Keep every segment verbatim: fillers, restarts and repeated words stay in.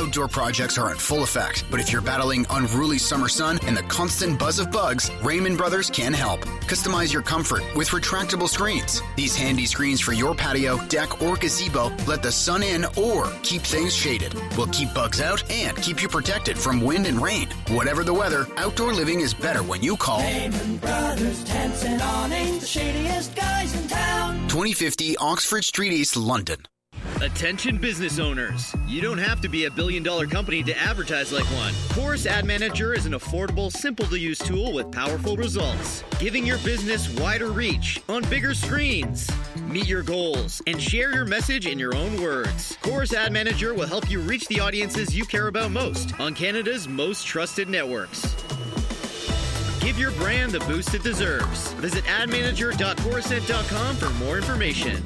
Outdoor projects are in full effect, but if you're battling unruly summer sun and the constant buzz of bugs, Raymond Brothers can help. Customize your comfort with retractable screens. These handy screens for your patio, deck, or gazebo let the sun in or keep things shaded. Will keep bugs out and keep you protected from wind and rain. Whatever the weather, outdoor living is better when you call Raymond Brothers Tents and Awnings, the shadiest guys in town. twenty fifty Oxford Street East, London. Attention business owners. You don't have to be a billion dollar company to advertise like one. Chorus Ad Manager is an affordable, simple to use tool with powerful results, giving your business wider reach on bigger screens. Meet your goals and share your message in your own words. Chorus Ad Manager will help you reach the audiences you care about most on Canada's most trusted networks. Give your brand the boost it deserves. Visit ad manager dot chorusnet dot com for more information.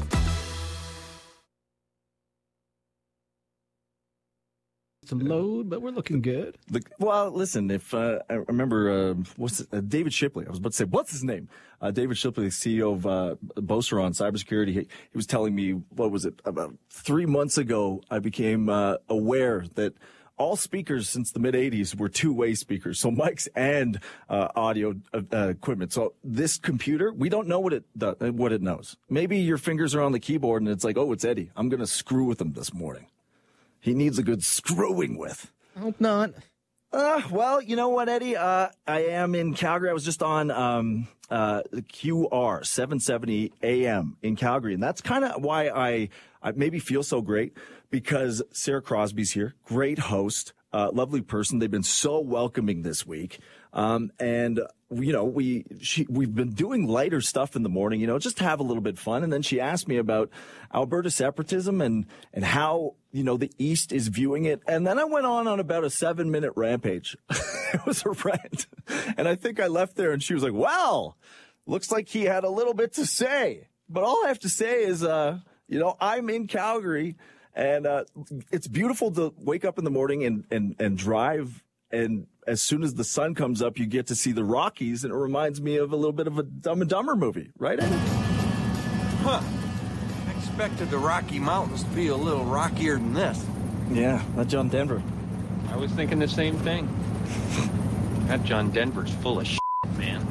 To load, but we're looking good. Look, well, listen, if uh, I remember, uh, what's it, uh, David Shipley? I was about to say, what's his name? Uh, David Shipley, the C E O of uh, Beauceron Cybersecurity. He, he was telling me, what was it? About three months ago, I became uh, aware that all speakers since the mid eighties were two-way speakers, so mics and uh, audio uh, equipment. So this computer, we don't know what it does, what it knows. Maybe your fingers are on the keyboard and it's like, oh, it's Eddie. I'm going to screw with him this morning. He needs a good screwing with. I hope not. Uh, well, you know what, Eddie? Uh, I am in Calgary. I was just on um, uh, the Q R seven seventy A M in Calgary. And that's kind of why I, I maybe feel so great, because Sarah Crosby's here. Great host. Uh, lovely person. They've been so welcoming this week. Um, and, you know, we, she, we've been doing lighter stuff in the morning, you know, just to have a little bit fun. And then she asked me about Alberta separatism and, and how, you know, the East is viewing it. And then I went on on about a seven minute rampage. It was a rant. And I think I left there and she was like, well, looks like he had a little bit to say. But all I have to say is, uh, you know, I'm in Calgary and, uh, it's beautiful to wake up in the morning and, and, and drive. And as soon as the sun comes up, you get to see the Rockies, and it reminds me of a little bit of a Dumb and Dumber movie, right, Eddie? Huh. I expected the Rocky Mountains to be a little rockier than this. Yeah, that John Denver. I was thinking the same thing. That John Denver's full of shit, man.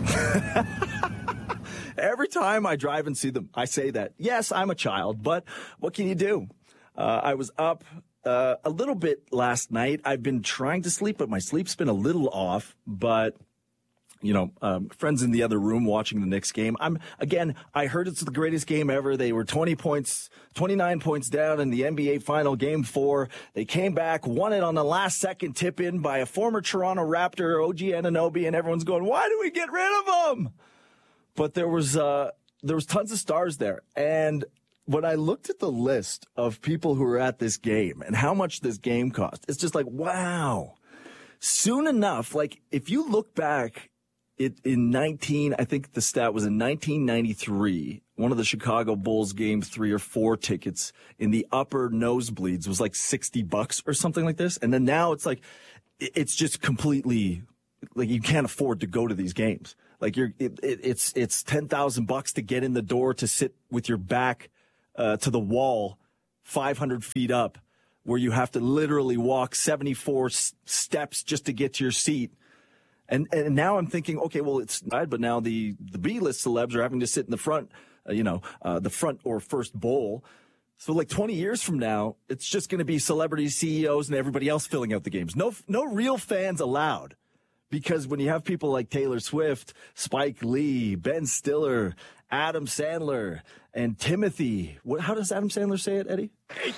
Every time I drive and see them, I say that. Yes, I'm a child, but what can you do? Uh, I was up uh, a little bit last night. I've been trying to sleep, but my sleep's been a little off. But, you know, um, friends in the other room watching the Knicks game. I'm again, I heard it's the greatest game ever. They were twenty points, twenty-nine points down in the N B A final game four. They came back, won it on the last second tip in by a former Toronto Raptor, O G Anunoby, and everyone's going, why do we get rid of him? But there was, uh, there was tons of stars there. And when I looked at the list of people who were at this game and how much this game cost, it's just like, wow. Soon enough, like if you look back it, in nineteen, I think the stat was in nineteen ninety-three, one of the Chicago Bulls game three or four tickets in the upper nosebleeds was like sixty bucks or something like this. And then now it's like, it's just completely like you can't afford to go to these games. Like you're, it, it, it's, it's ten thousand bucks to get in the door to sit with your back Uh, to the wall, five hundred feet up, where you have to literally walk seventy-four s- steps just to get to your seat. And and now I'm thinking, okay, well, it's not, but now the, the B-list celebs are having to sit in the front, uh, you know, uh, the front or first bowl. So like twenty years from now, it's just going to be celebrity C E Os and everybody else filling out the games. No, no real fans allowed. Because when you have people like Taylor Swift, Spike Lee, Ben Stiller, Adam Sandler, and Timothy. What, how does Adam Sandler say it, Eddie?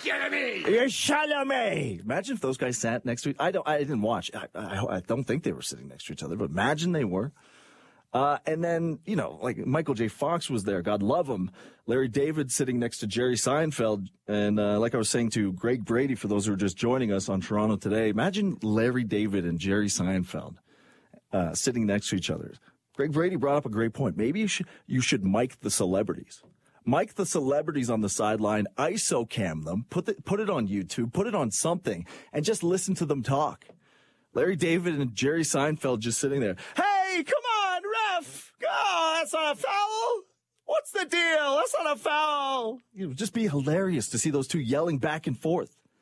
You're Chalamet. Imagine if those guys sat next to each other. I don't. I didn't watch. I, I, I don't think they were sitting next to each other, but imagine they were. Uh, and then, you know, like Michael J. Fox was there. God love him. Larry David sitting next to Jerry Seinfeld. And uh, like I was saying to Greg Brady, for those who are just joining us on Toronto Today, imagine Larry David and Jerry Seinfeld uh, sitting next to each other. Greg Brady brought up a great point. Maybe you should, you should mic the celebrities. Mic the celebrities on the sideline, I S O cam them, put the, put it on YouTube, put it on something, and just listen to them talk. Larry David and Jerry Seinfeld just sitting there. Hey, come on, ref! Oh, that's not a foul! What's the deal? That's not a foul! It would just be hilarious to see those two yelling back and forth.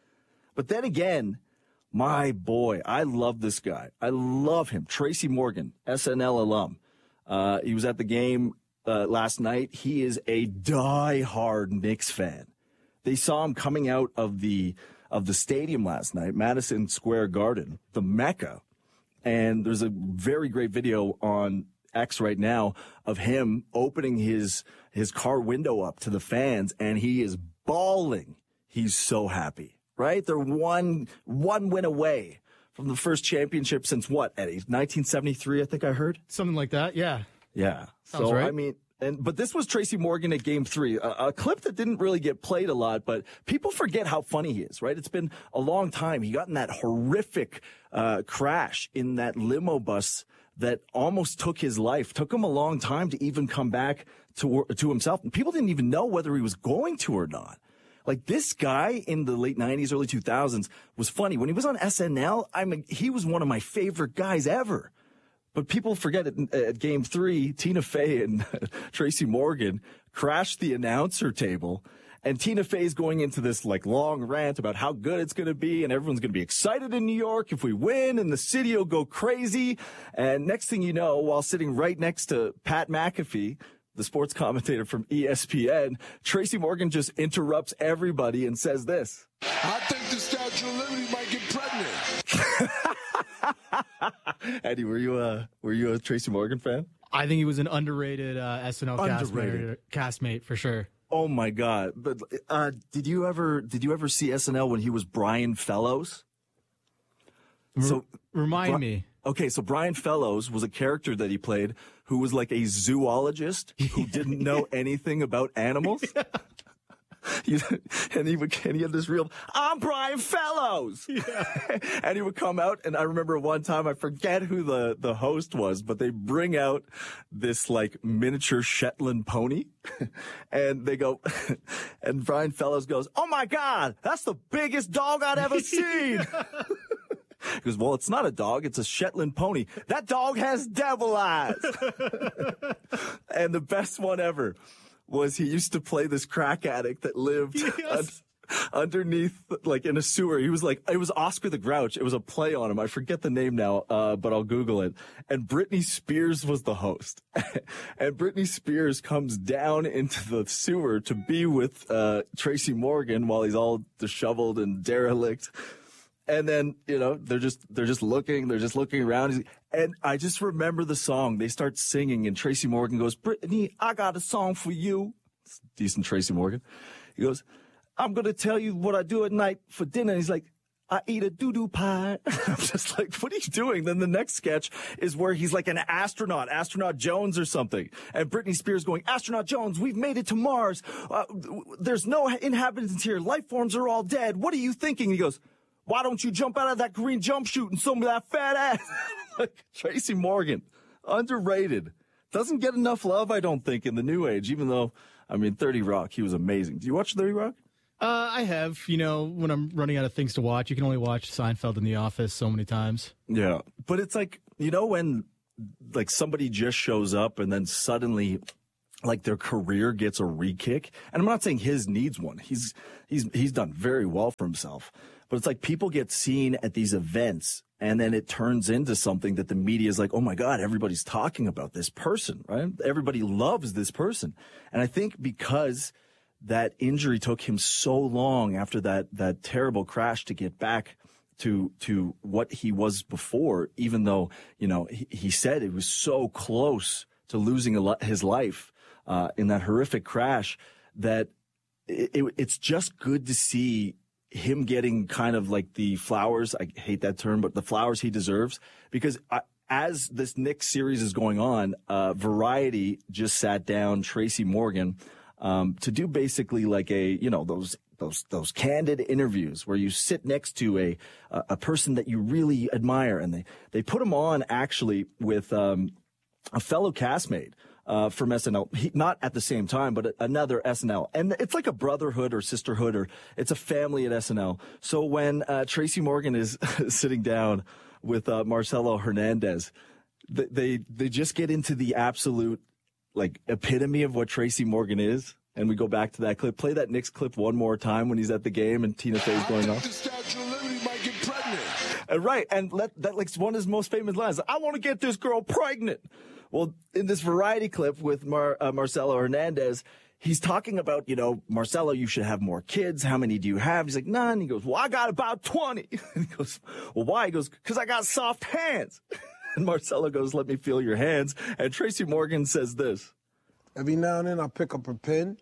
But then again, my boy, I love this guy. I love him. Tracy Morgan, S N L alum. Uh, he was at the game uh, last night. He is a die-hard Knicks fan. They saw him coming out of the of the stadium last night, Madison Square Garden, the Mecca. And there's a very great video on X right now of him opening his his car window up to the fans, and he is bawling. He's so happy, right? They're one one win away from the first championship since what, Eddie? nineteen seventy-three, I think I heard. Something like that, yeah. Yeah. Sounds so right. I mean, and but this was Tracy Morgan at Game Three, a, a clip that didn't really get played a lot, but people forget how funny he is, right? It's been a long time. He got in that horrific uh, crash in that limo bus that almost took his life. Took him a long time to even come back to to himself. And people didn't even know whether he was going to or not. Like, this guy in the late nineties, early two thousands was funny. When he was on S N L, I mean, he was one of my favorite guys ever. But people forget at, at Game Three, Tina Fey and Tracy Morgan crashed the announcer table. And Tina Fey's going into this like long rant about how good it's going to be, and everyone's going to be excited in New York if we win, and the city will go crazy. And next thing you know, while sitting right next to Pat McAfee, the sports commentator from E S P N, Tracy Morgan just interrupts everybody and says this. I think the Statue of Liberty might get pregnant. Eddie, were you a were you a Tracy Morgan fan? I think he was an underrated uh, S N L Underrated. castmate, castmate for sure. Oh my God! But uh, did you ever did you ever see S N L when he was Brian Fellows? So Remind Bri- me. Okay, so Brian Fellows was a character that he played who was like a zoologist who didn't know anything about animals. Yeah. He, and he would, and he had this real, I'm Brian Fellows. Yeah. And he would come out, and I remember one time, I forget who the, the host was, but they bring out this like miniature Shetland pony, and they go, and Brian Fellows goes, oh my God, that's the biggest dog I'd ever seen. He goes, well, it's not a dog, it's a Shetland pony. That dog has devil eyes. And the best one ever was he used to play this crack addict that lived yes. un- underneath, like in a sewer. He was like, it was Oscar the Grouch. It was a play on him. I forget the name now, uh, but I'll Google it. And Britney Spears was the host. And Britney Spears comes down into the sewer to be with uh, Tracy Morgan while he's all disheveled and derelict. And then, you know, they're just, they're just looking, they're just looking around. And I just remember the song. They start singing, and Tracy Morgan goes, Brittany, I got a song for you. It's decent Tracy Morgan. He goes, I'm going to tell you what I do at night for dinner. He's like, I eat a doo-doo pie. I'm just like, what are you doing? Then the next sketch is where he's like an astronaut, Astronaut Jones or something. And Britney Spears going, Astronaut Jones, we've made it to Mars. Uh, there's no inhabitants here. Life forms are all dead. What are you thinking? He goes, why don't you jump out of that green jumpsuit and show me that fat ass? Like, Tracy Morgan, underrated. Doesn't get enough love, I don't think, in the new age, even though, I mean, thirty Rock, he was amazing. Do you watch thirty Rock? Uh, I have. You know, when I'm running out of things to watch, you can only watch Seinfeld and The Office so many times. Yeah. But it's like, you know, when like somebody just shows up and then suddenly like their career gets a re-kick. And I'm not saying his needs one. He's he's he's done very well for himself. But it's like people get seen at these events, and then it turns into something that the media is like, oh my God, everybody's talking about this person, right? Everybody loves this person. And I think because that injury took him so long after that that terrible crash to get back to to what he was before, even though, you know, he, he said it was so close to losing a, his life uh, in that horrific crash, that it, it, it's just good to see him getting kind of like the flowers. I hate that term, but the flowers he deserves, because I, as this Knicks series is going on, uh, Variety just sat down Tracy Morgan um, to do basically like a, you know, those those those candid interviews where you sit next to a a person that you really admire, and they they put him on actually with um, a fellow castmate. Uh, from S N L, he, not at the same time, but another S N L. And it's like a brotherhood or sisterhood, or it's a family at S N L. So when uh, Tracy Morgan is sitting down with uh, Marcelo Hernandez, they, they they just get into the absolute like epitome of what Tracy Morgan is. And we go back to that clip. Play that Knicks clip one more time when he's at the game and Tina Fey's going I off. think the Statue of Liberty might get pregnant. Uh, right, and let, that like one of his most famous lines. I want to get this girl pregnant. Well, in this variety clip with Mar, uh, Marcelo Hernandez, he's talking about, you know, Marcelo, you should have more kids. How many do you have? He's like, none. He goes, well, I got about twenty. And he goes, well, why? He goes, because I got soft hands. And Marcelo goes, let me feel your hands. And Tracy Morgan says this. Every now and then I pick up a pen.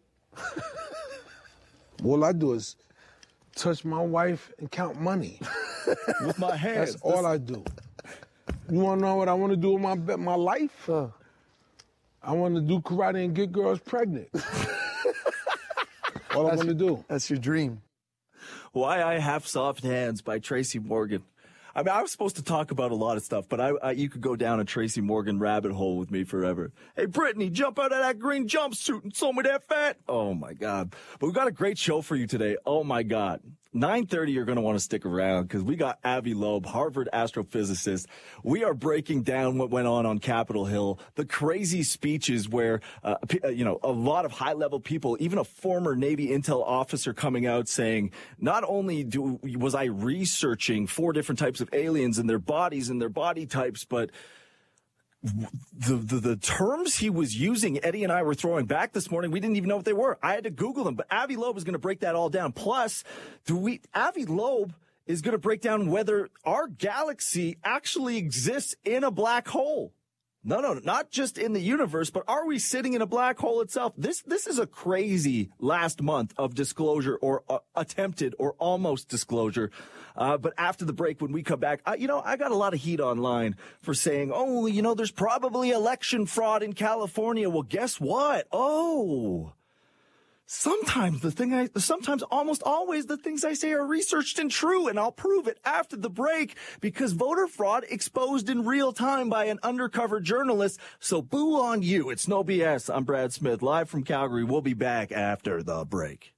All I do is touch my wife and count money. With my hands. That's all I do. You want to know what I want to do with my my life? Uh, I want to do karate and get girls pregnant. All I want to do. That's your dream. Why I Have Soft Hands by Tracy Morgan. I mean, I was supposed to talk about a lot of stuff, but I, I you could go down a Tracy Morgan rabbit hole with me forever. Hey, Brittany, jump out of that green jumpsuit and show me that fat. Oh, my God. But we've got a great show for you today. Oh, my God. nine thirty, you're going to want to stick around because we got Avi Loeb, Harvard astrophysicist. We are breaking down what went on on Capitol Hill, the crazy speeches where, uh, you know, a lot of high-level people, even a former Navy intel officer coming out saying, not only do, was I researching four different types of aliens and their bodies and their body types, but The, the the terms he was using, Eddie and I were throwing back this morning, we didn't even know what they were. I had to Google them, but Avi Loeb is going to break that all down. Plus, do we, Avi Loeb is going to break down whether our galaxy actually exists in a black hole. No, no, not just in the universe, but are we sitting in a black hole itself? This this is a crazy last month of disclosure or uh, attempted or almost disclosure. Uh, but after the break, when we come back, I, you know, I got a lot of heat online for saying, oh, you know, there's probably election fraud in California. Well, guess what? Oh, sometimes the thing I, sometimes almost always the things I say are researched and true, and I'll prove it after the break because voter fraud exposed in real time by an undercover journalist. So boo on you. It's no B S. I'm Brad Smith, live from Calgary. We'll be back after the break.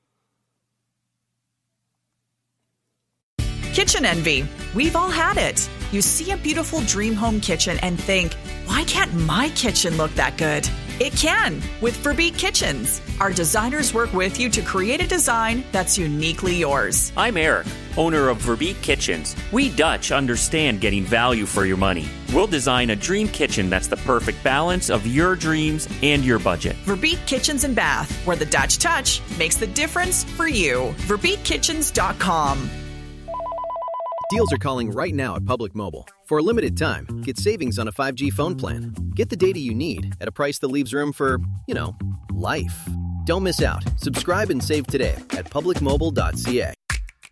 Kitchen envy. We've all had it. You see a beautiful dream home kitchen and think, why can't my kitchen look that good? It can with Verbeek Kitchens. Our designers work with you to create a design that's uniquely yours. I'm Eric, owner of Verbeek Kitchens. We Dutch understand getting value for your money. We'll design a dream kitchen that's the perfect balance of your dreams and your budget. Verbeek Kitchens and Bath, where the Dutch touch makes the difference for you. Verbeek Kitchens dot com. Deals are calling right now at Public Mobile. For a limited time, get savings on a five G phone plan. Get the data you need at a price that leaves room for, you know, life. Don't miss out. Subscribe and save today at public mobile dot c a.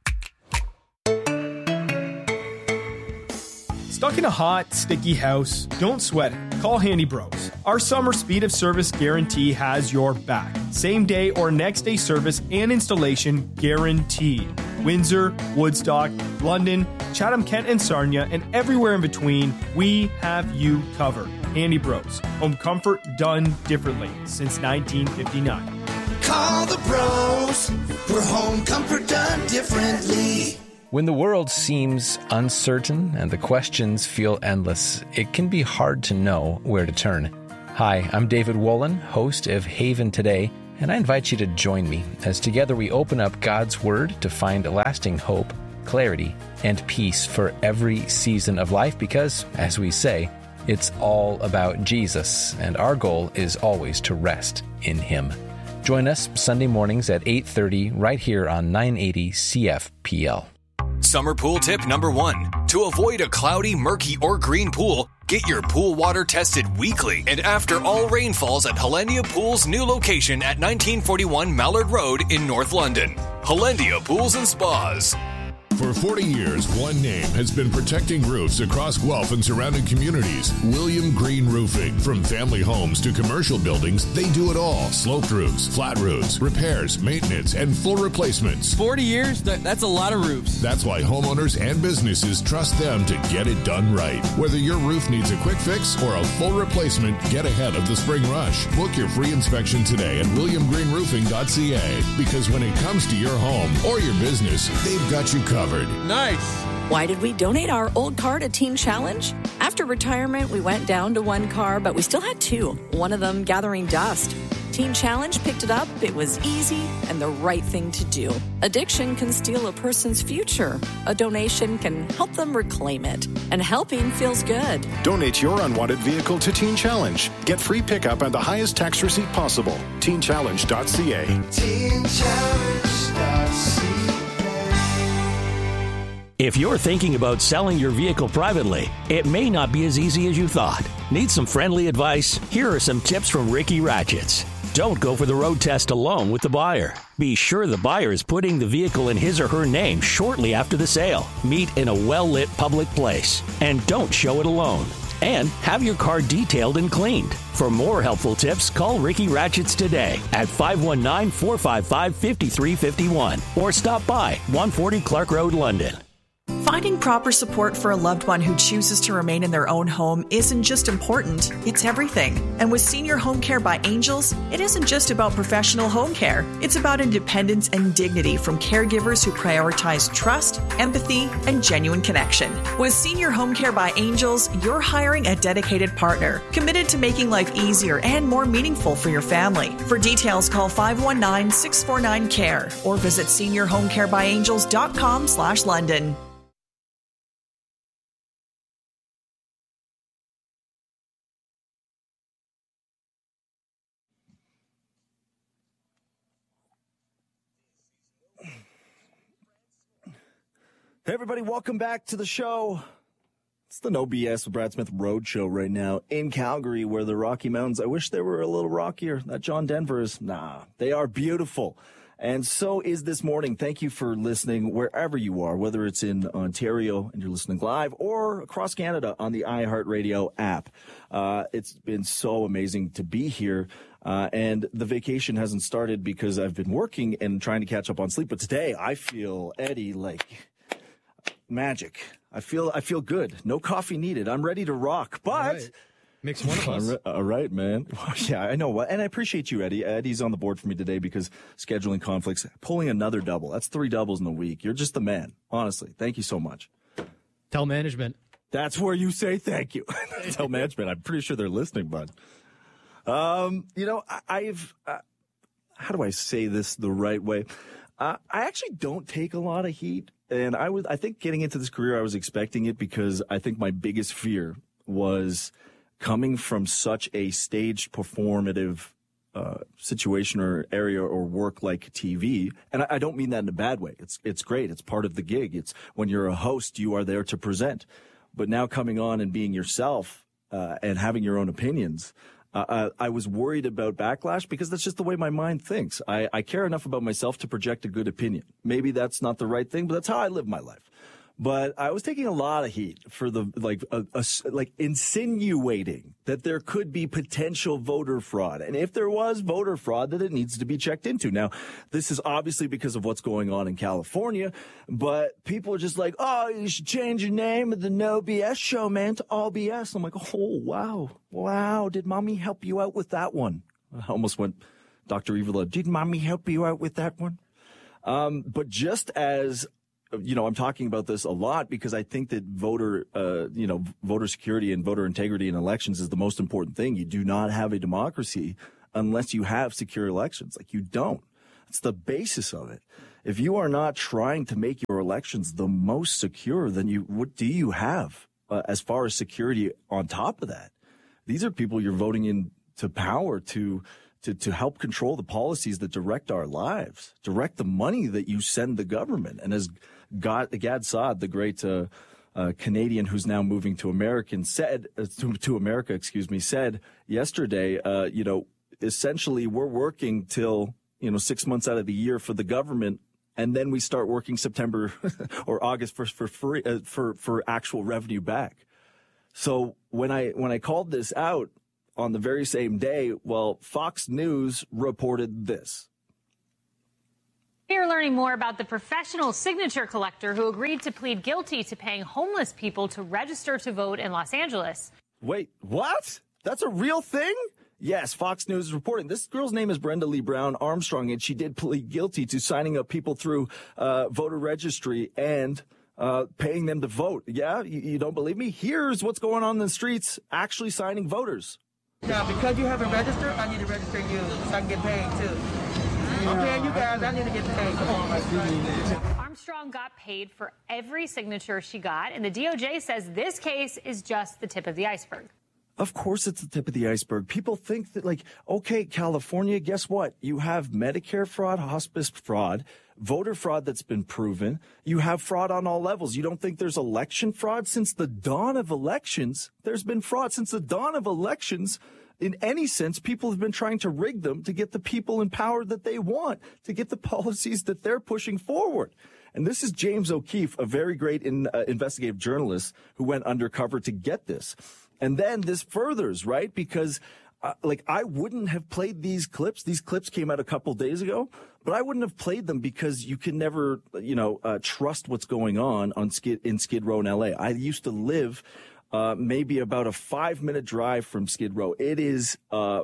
Stuck in a hot, sticky house? Don't sweat it. Call Handy Bros. Our summer speed of service guarantee has your back. Same day or next day service and installation guaranteed. Windsor, Woodstock, London, Chatham-Kent and Sarnia, and everywhere in between, we have you covered. Handy Bros. Home comfort done differently since nineteen fifty-nine. Call the bros for home comfort done differently. When the world seems uncertain and the questions feel endless, it can be hard to know where to turn. Hi, I'm David Wolin, host of Haven Today, and I invite you to join me as together we open up God's Word to find lasting hope, clarity, and peace for every season of life because, as we say, it's all about Jesus, and our goal is always to rest in Him. Join us Sunday mornings at eight thirty right here on nine eighty C F P L. Summer pool tip number one. To avoid a cloudy, murky, or green pool, get your pool water tested weekly and after all rainfalls at Hollandia Pool's new location at nineteen forty-one Mallard Road in North London. Hollandia Pools and Spas. For forty years, one name has been protecting roofs across Guelph and surrounding communities. William Green Roofing. From family homes to commercial buildings, they do it all. Sloped roofs, flat roofs, repairs, maintenance, and full replacements. forty years? That, that's a lot of roofs. That's why homeowners and businesses trust them to get it done right. Whether your roof needs a quick fix or a full replacement, get ahead of the spring rush. Book your free inspection today at william green roofing dot c a because when it comes to your home or your business, they've got you covered. Nice. Why did we donate our old car to Teen Challenge? After retirement, we went down to one car, but we still had two, one of them gathering dust. Teen Teen Challenge picked it up, it was easy and the right thing to do. Addiction can steal a person's future. A donation can help them reclaim it. And helping feels good. Donate your unwanted vehicle to Teen Challenge. Get free pickup and the highest tax receipt possible. teen challenge dot c a. teen challenge dot c a. If you're thinking about selling your vehicle privately, it may not be as easy as you thought. Need some friendly advice? Here are some tips from Ricky Ratchets. Don't go for the road test alone with the buyer. Be sure the buyer is putting the vehicle in his or her name shortly after the sale. Meet in a well-lit public place. And don't show it alone. And have your car detailed and cleaned. For more helpful tips, call Ricky Ratchets today at five one nine, four five five, five three five one or stop by one forty Clark Road, London. Finding proper support for a loved one who chooses to remain in their own home isn't just important, it's everything. And with Senior Home Care by Angels, it isn't just about professional home care. It's about independence and dignity from caregivers who prioritize trust, empathy, and genuine connection. With Senior Home Care by Angels, you're hiring a dedicated partner, committed to making life easier and more meaningful for your family. For details, call five one nine, six four nine, C A R E or visit senior home care by angels dot com slash London. Hey, everybody, welcome back to the show. It's the No B S with Brad Smith Road Show right now in Calgary, where the Rocky Mountains, I wish they were a little rockier. That John Denver is, nah, they are beautiful. And so is this morning. Thank you for listening wherever you are, whether it's in Ontario and you're listening live or across Canada on the iHeartRadio app. Uh, it's been so amazing to be here. Uh, and the vacation hasn't started because I've been working and trying to catch up on sleep. But today I feel, Eddie, like magic. I feel I feel good. No coffee needed. I'm ready to rock. But right. Makes one of us. All right, man. Yeah, I know. And I appreciate you, Eddie. Eddie's on the board for me today because scheduling conflicts. Pulling another double. That's three doubles in a week. You're just the man. Honestly. Thank you so much. Tell management. That's where you say thank you. Tell management. I'm pretty sure they're listening, bud. Um, you know, I, I've, uh, how do I say this the right way? Uh, I actually don't take a lot of heat. And I was, I think getting into this career, I was expecting it because I think my biggest fear was coming from such a staged performative uh, situation or area or work like T V. And I, I don't mean that in a bad way. It's, it's great. It's part of the gig. It's when you're a host, you are there to present. But now coming on and being yourself uh, and having your own opinions, Uh, I, I was worried about backlash because that's just the way my mind thinks. I, I care enough about myself to project a good opinion. Maybe that's not the right thing, but that's how I live my life. But I was taking a lot of heat for the, like, a, a, like insinuating that there could be potential voter fraud. And if there was voter fraud, that it needs to be checked into. Now, this is obviously because of what's going on in California, but people are just like, oh, you should change your name of the No B S show, man, to All B S. I'm like, oh, wow. Wow. Did mommy help you out with that one? I almost went Doctor Evil. Did mommy help you out with that one? Um, but just as you know, I'm talking about this a lot because I think that voter, uh, you know, voter security and voter integrity in elections is the most important thing. You do not have a democracy unless you have secure elections. Like, you don't. It's the basis of it. If you are not trying to make your elections the most secure, then you, what do you have uh, as far as security on top of that? These are people you're voting into power to, to, to help control the policies that direct our lives, direct the money that you send the government. And as God, Gad Saad, the great uh, uh, Canadian who's now moving to American, said uh, to, to America, excuse me, said yesterday, uh, you know, essentially we're working till, you know, six months out of the year for the government, and then we start working September or August first for free uh, for for actual revenue back. So when I when I called this out on the very same day, well, Fox News reported this. We are learning more about the professional signature collector who agreed to plead guilty to paying homeless people to register to vote in Los Angeles. Wait, what? That's a real thing? Yes, Fox News is reporting. This girl's name is Brenda Lee Brown Armstrong, and she did plead guilty to signing up people through uh, voter registry and uh, paying them to vote. Yeah, you, you don't believe me? Here's what's going on in the streets, actually signing voters. Now, because you haven't registered, I need to register you so I can get paid, too. I'm paying you guys, I need to get paid. Come on. Armstrong got paid for every signature she got, and the D O J says this case is just the tip of the iceberg. Of course it's the tip of the iceberg. People think that, like, okay, California, guess what? You have Medicare fraud, hospice fraud, voter fraud that's been proven. You have fraud on all levels. You don't think there's election fraud? Since the dawn of elections, there's been fraud. Since the dawn of elections, in any sense, people have been trying to rig them to get the people in power that they want, to get the policies that they're pushing forward. And this is James O'Keefe, a very great in, uh, investigative journalist who went undercover to get this. And then this furthers, right? Because, uh, like, I wouldn't have played these clips. These clips came out a couple days ago, but I wouldn't have played them because you can never, you know, uh, trust what's going on on Skid, in Skid Row in L A. I used to live, uh, maybe about a five minute drive from Skid Row. It is, uh,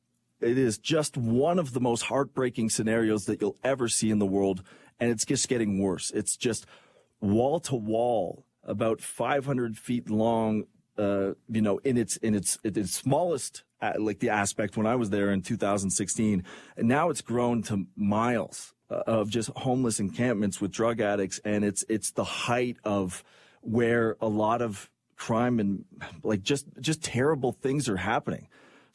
it is just one of the most heartbreaking scenarios that you'll ever see in the world. And it's just getting worse. It's just wall to wall, about five hundred feet long. Uh, you know, in its in its in its smallest, uh, like the aspect when I was there in two thousand sixteen, and now it's grown to miles uh, of just homeless encampments with drug addicts, and it's it's the height of where a lot of crime and like just just terrible things are happening.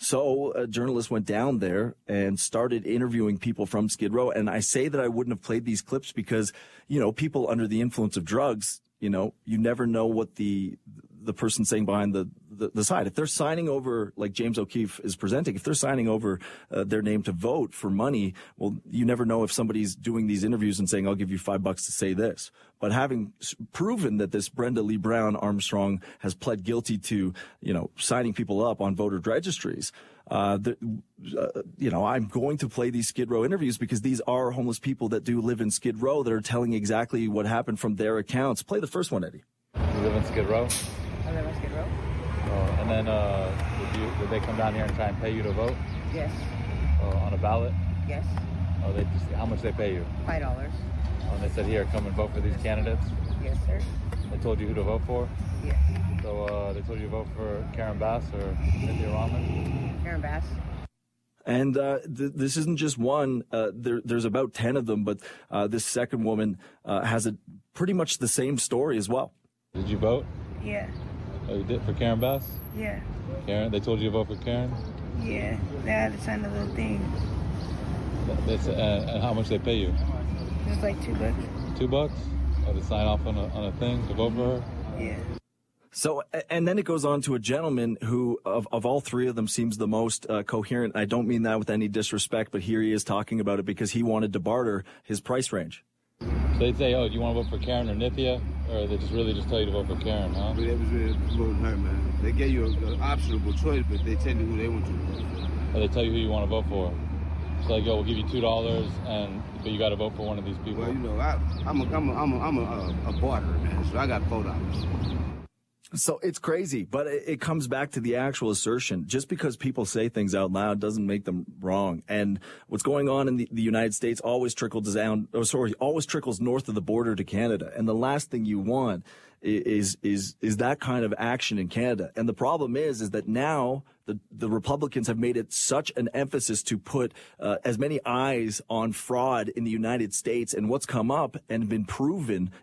So a journalist went down there and started interviewing people from Skid Row, and I say that I wouldn't have played these clips because, you know, people under the influence of drugs, you know, you never know what the the person saying behind the, the, the side. If they're signing over, like James O'Keefe is presenting, if they're signing over uh, their name to vote for money, well, you never know if somebody's doing these interviews and saying, I'll give you five bucks to say this. But having proven that this Brenda Lee Brown Armstrong has pled guilty to, you know, signing people up on voter registries, uh, the, uh, you know, I'm going to play these Skid Row interviews because these are homeless people that do live in Skid Row that are telling exactly what happened from their accounts. Play the first one, Eddie. You live in Skid Row? I live in Skid Row. Oh, and then uh, did, you, did they come down here and try and pay you to vote? Yes. Oh, on a ballot? Yes. Oh, they just, how much they pay you? Five dollars. Oh, and they said, here, come and vote for these candidates? Yes, sir. They told you who to vote for? Yes. So uh, they told you to vote for Karen Bass or Cynthia Rahman? Karen Bass. And uh, th- this isn't just one. Uh, there, there's about ten of them, but uh, this second woman uh, has a pretty much the same story as well. Did you vote? Yeah. Oh, you did for Karen Bass? Yeah. Karen? They told you to vote for Karen? Yeah. They had to sign a little thing. They said, and, and how much they pay you? It was like two bucks. Two bucks? Oh, to sign off on a, on a thing to vote for her? Yeah. So, and then it goes on to a gentleman who, of, of all three of them, seems the most uh, coherent. I don't mean that with any disrespect, but here he is talking about it because he wanted to barter his price range. So they'd say, oh, do you want to vote for Karen or Nithya? Or they just really just tell you to vote for Karen, huh? But it was really voting her, man. They gave you an optional choice, but they tell you who they want you to vote for. Or they tell you who you want to vote for. So like, yo, we'll give you two dollars, and but you got to vote for one of these people. Well, you know, I, I'm a, I'm a, I'm a, I'm a, a, a barterer, man. So I got four dollars. So it's crazy, but it, it comes back to the actual assertion. Just because people say things out loud doesn't make them wrong. And what's going on in the, the United States always trickles down, oh, sorry, always trickles north of the border to Canada. And the last thing you want is, is, is that kind of action in Canada. And the problem is, is that now the, the Republicans have made it such an emphasis to put uh, as many eyes on fraud in the United States. And what's come up and been proven